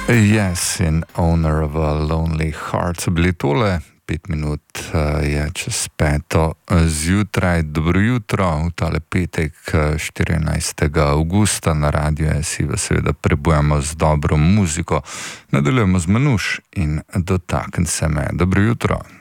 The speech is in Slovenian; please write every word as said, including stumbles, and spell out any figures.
Yes, in Owner of a Lonely Heart so bili tole, pet minut uh, je čez peto zjutraj. Dobro jutro, v tale petek štirinajstega avgusta na Radiu S I vas seveda prebujamo z dobro muziko. Nadaljujemo z Manuš in Dotakni se me. Dobro jutro.